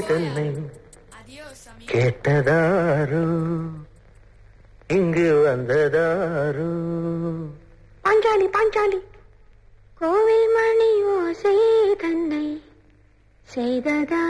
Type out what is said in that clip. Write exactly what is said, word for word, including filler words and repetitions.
தன்னை கேட்டதாரு இங்கு வந்ததாரு. பாஞ்சாலி பாஞ்சாலி கோவில் மணி ஓசை தன்னை செய்ததா